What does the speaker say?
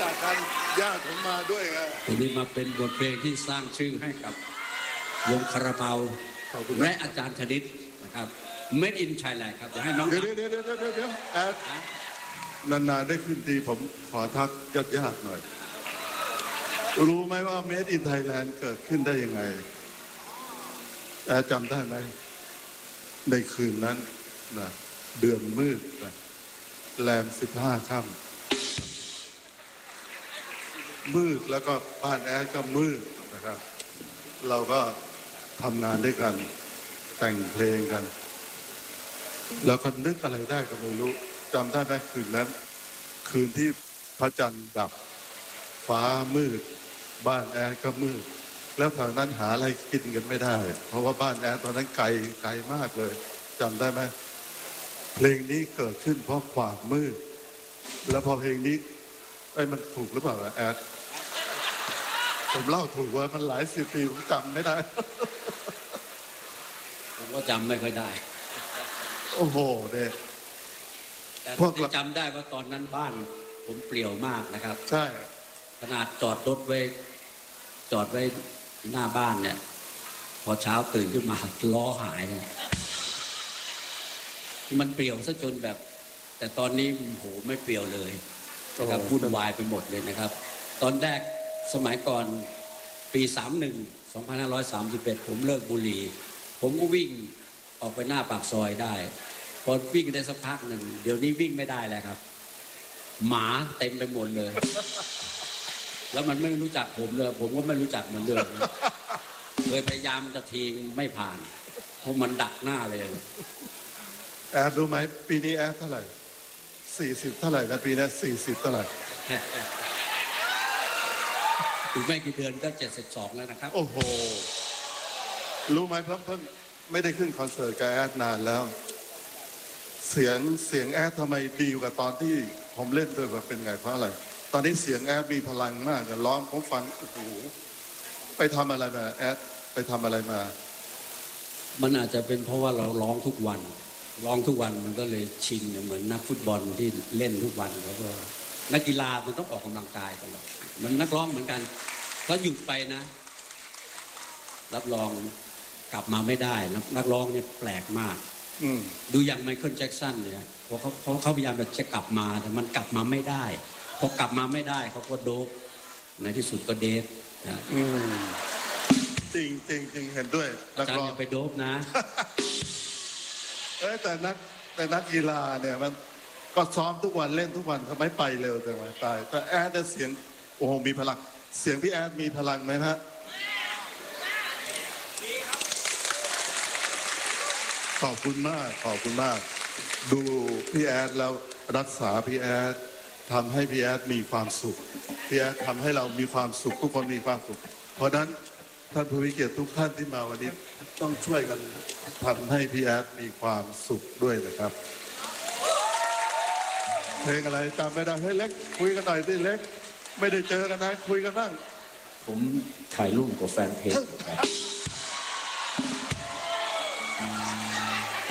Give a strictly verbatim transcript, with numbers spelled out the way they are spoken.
จากกันญาติผมมาด้วยไงทีนี้มาเป็นบทเพลงที่สร้างชื่อให้กับวงคาราบาวและอาจารย์ธนิตนะครับ Made in Thailand ครับจะให้น้องเดี๋ยวเดี๋ยวเดี๋ยวเดี๋ยวเดี๋ยวแอดนานๆได้ขึ้นทีผมขอทักญาติญาติหน่อยรู้ไหมว่า Made in Thailand เกิดขึ้นได้ยังไงแอดจำได้ไหมในคืนนั้นนะเดือนมืดนะแรมสิบห้าค่ำมืดแล้วก็บ้านแอดก็มืดนะครับเราก็ทำงานด้วยกันแต่งเพลงกันแล้วก็นึกอะไรได้ก็ไม่รู้จำได้ไหมคืนนั้นคืนที่พระจันทร์ดับฟ้ามืดบ้านแอดก็มืดแล้วแถวนั้นหาอะไรกินกันไม่ได้เพราะว่าบ้านแอดตอนนั้นไกลไกลมากเลยจำได้ไหมเพลงนี้เกิดขึ้นเพราะความมืดแล้วพอเพลงนี้ไอ้มันถูกหรือเปล่าแอดผมเล่าถูกว่ามันหลายสิบปีผมจำไม่ได้ผมก็จำไม่ค่อยได้โอ้โหเนี่ยพวกจำได้ว่าตอนนั้นบ้านผมเปลี่ยวมากนะครับใช่ขนาดจอดรถไว้จอดไว้หน้าบ้านเนี่ยพอเช้าตื่นขึ้นมาล้อหายเนี่ยมันเปลี่ยวซะจนแบบแต่ตอนนี้โหไม่เปลี่ยวเลยนะครับวุ่นวายไปหมดเลยนะครับตอนแรกสมัยก่อนปีสามสิบเอ็ด สองพันห้าร้อยสามสิบเอ็ดผมเลิกบุหรี่ผมก็วิ่งออกไปหน้าปากซอยได้พอวิ่งได้สักพักหนึ่งเดี๋ยวนี้วิ่งไม่ได้แล้วครับหมาเต็มไปหมดเลยแล้วมันไม่รู้จักผมเลยผมก็ไม่รู้จักมันเลยเคยพยายามจะทิ้งไม่ผ่านเพราะมันดักหน้าเลยแอดรู้ไหมปีนี้แอดเท่าไหร่สี่สิบเท่าไหร่นะปีนี้สี่สิบเท่าไหร่ถึงไม่กี่เดือนก็เจ็ดสิบสองแล้วนะครับโอ้โหรู้ไหมเพิ่มเพิ่มไม่ได้ขึ้นคอนเสิร์ตกับแอดนานแล้วเสียงเสียงแอดทำไมดีกว่าตอนที่ผมเล่นด้วยว่าเป็นไงเพราะอะไรตอนนี้เสียงแอดมีพลังมากร้องผมฟังโอ้โหไปทำอะไรมาแอดไปทำอะไรมามันอาจจะเป็นเพราะว่าเราร้องทุกวันร้องทุกวันมันก็เลยชินเหมือนนักฟุตบอลที่เล่นทุกวันแล้วก็นักกีฬามันต้องออกกำลังกายตลอดมันนักร้องเหมือนกันถ้าหยุดไปนะรับรองกลับมาไม่ได้นักร้องเนี่ยแปลกมากดูอย่างไมเคิลแจ็คสันเนี่ยพอเขาเขาเขาพยายามจะกลับมาแต่มันกลับมาไม่ได้พอกลับมาไม่ได้เขาก็โดบในที่สุดก็เดฟนะจริงจริงจริงเห็นด้วยนักร้องไปโดบนะเอ้แต่นักแต่นักกีฬาเนี่ยมันก็ซ้อมทุกวันเล่นทุกวันทำไมไปเร็วแต่ว่าตายแต่แอดเสียงโอ้โหมีพลังเสียงพี่แอดมีพลังไหมฮะขอบคุณมากขอบคุณมากดูพี่แอดแล้วรักษาพี่แอดทำให้พี่แอดมีความสุขพี่แอดทำให้เรามีความสุขทุกคนมีความสุขเพราะนั้นท่านผู้มีเกียรติทุกท่านที่มาวันนี้ต้องช่วยกันทำให้พี่แอดมีความสุขด้วยนะครับเพลงอะไรจำไม่ได้ให้เล็กคุยกันหน่อยสิเล็กไม่ได้เจอกันนะคุยกันบ้างผมถ่ายรูปกับแฟนเพจ